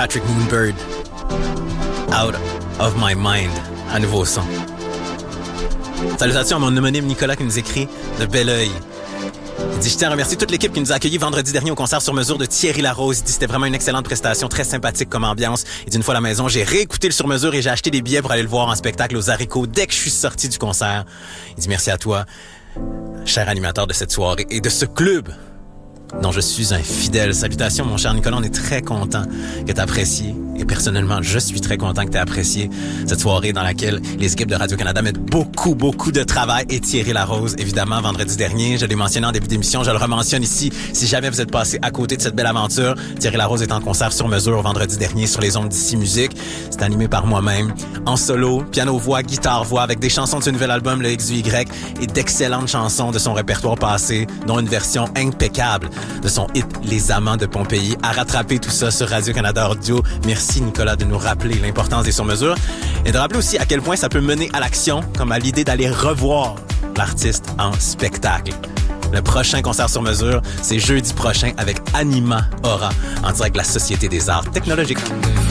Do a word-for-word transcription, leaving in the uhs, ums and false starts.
Patrick Moonbird. Out of my mind. Un nouveau son. Salutations à mon homonyme Nicolas qui nous écrit de Belleuil. Il dit, je tiens à remercier toute l'équipe qui nous a accueillis vendredi dernier au concert sur mesure de Thierry Larose. Il dit, c'était vraiment une excellente prestation, très sympathique comme ambiance. Il dit, une fois à la maison, j'ai réécouté le sur mesure et j'ai acheté des billets pour aller le voir en spectacle aux haricots dès que je suis sorti du concert. Il dit, merci à toi, cher animateur de cette soirée et de ce club dont je suis un fidèle. Salutations, mon cher Nicolas, on est très content que tu apprécies. Et personnellement, je suis très content que tu aies apprécié cette soirée dans laquelle les équipes de Radio-Canada mettent beaucoup, beaucoup de travail. Et Thierry Larose, évidemment, vendredi dernier, je l'ai mentionné en début d'émission, je le rementionne ici. Si jamais vous êtes passé à côté de cette belle aventure, Thierry Larose est en concert sur mesure vendredi dernier sur les ondes d'Ici Musique. C'est animé par moi-même, en solo, piano-voix, guitare-voix, avec des chansons de ce nouvel album, le X U Y, et d'excellentes chansons de son répertoire passé, dont une version impeccable de son hit Les Amants de Pompéi. À rattraper tout ça sur Radio-Canada Audio. Merci Nicolas de nous rappeler l'importance des sur-mesures et de rappeler aussi à quel point ça peut mener à l'action, comme à l'idée d'aller revoir l'artiste en spectacle. Le prochain concert sur mesure, c'est jeudi prochain avec Anima Aura, en direct de la Société des Arts Technologiques.